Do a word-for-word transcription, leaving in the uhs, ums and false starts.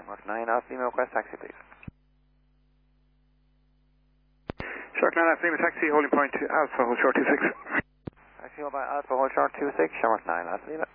Shamrock nine, Alpha Lima, request taxi, please. Shark nine, Alpha Lima, taxi, holding point to Alpha, hold short two six. Taxi, hold by Alpha, hold short two six, Shamrock nine, Alpha Lima.